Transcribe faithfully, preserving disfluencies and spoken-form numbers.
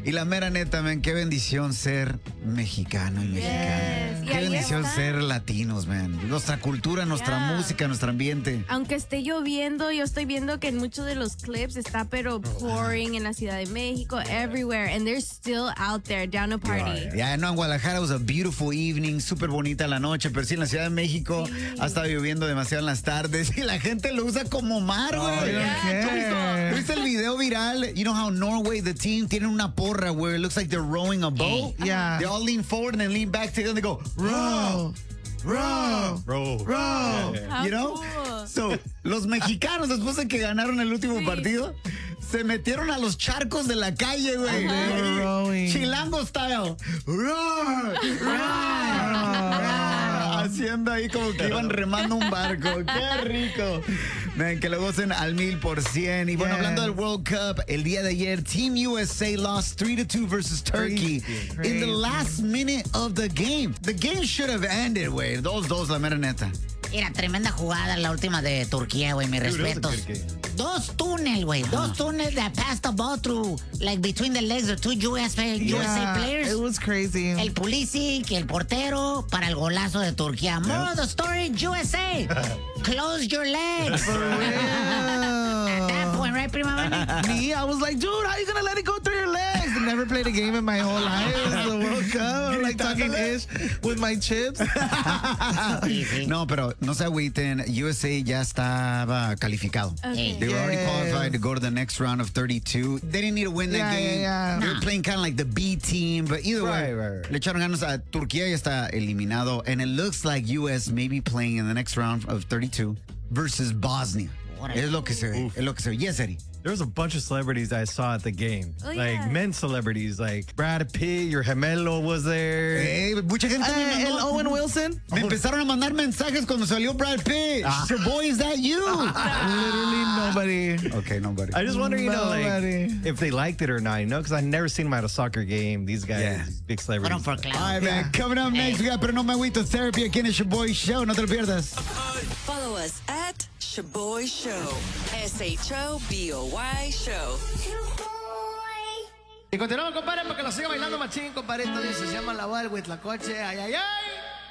Y la mera neta, man, qué bendición ser mexicano y mexicana. Yes. Qué Y bendición está. ser latinos, man. Nuestra cultura, nuestra Yeah. música, nuestro ambiente. Aunque esté lloviendo, yo estoy viendo que en muchos de los clips está pero pouring en la Ciudad de México, everywhere, and they're still out there down to party. Ya, no, en Guadalajara was a beautiful evening, súper bonita la noche, pero sí en la Ciudad de México Sí. ha estado lloviendo demasiado en las tardes y la gente lo usa como mar, güey. Yeah, ¿Tú tropical. ¿Viste el video viral? You know how Norway, the team, tienen una porra where it looks like they're rowing a boat? Yeah. They all lean forward and then lean back together and they go, row, row, Row. row. How You know? cool. So, los mexicanos, después de que ganaron el último Sí. partido, se metieron a los charcos de la calle, güey. Ajá. Rowing. Chilango style. Roar, roar, roar. Haciendo ahí como que iban remando un barco. ¡Qué rico! Ven, que lo gocen al mil por cien. Y bueno, Yes. hablando del World Cup, el día de ayer, Team U S A lost three to two versus Turkey Crazy. in the Crazy. last minute of the game. The game should have ended, güey. dos dos, la mera neta. Mira, tremenda jugada la última de Turquía, güey, mis Dude, that was a respetos. good game. Dos túnel, güey, dos túnel that passed the ball through, like between the legs of two U S A, U S A Yeah, players. it was crazy. El Pulisic, el portero, para el golazo de Turquía. More of the story, U S A. Close your legs. For real. At that point, right, Prima Vani? Me, I was like, dude, how you gonna let it go through your legs? I never played a game in my whole life. It was the World Cup. I'm like talking ish with my chips. Sí, sí. No, pero no se agüiten. U S A ya estaba calificado. Okay. They were already Yes. qualified to go to the next round of thirty-two. They didn't need to win that Yeah, game. yeah, yeah. They were playing kind of like the B team, but either way, Right, right, right. le echaron ganas a Turquía, ya está eliminado, and it looks like U S may be playing in the next round of thirty-two versus Bosnia. Es lo que se ve, es lo que se ve. Yes, Eddie. There was a bunch of celebrities I saw at the game. Oh, like yeah. men celebrities, like Brad Pitt, your gemelo was there. Eh, mucha gente me Eh, el mandó- Owen Wilson? me empezaron a mandar mensajes cuando salió Brad Pitt. Your boy, is that you? Literally nobody. Okay, nobody. I just wonder, you know, like Nobody. if they liked it or not, you know, because I've never seen them at a soccer game. These guys, Yeah. these big Fueron celebrities. for All clown. right, man. Coming up next, we got Pero No Me Agüito Therapy aquí en el Shaboy Show. No te lo pierdas. Follow us at Shaboy Show. S H O B O Y Show. Y continuamos, compadre, porque lo siga bailando machín, compadre. Esto se llama La Voz del Huitlacoche. Ay, ay, ay.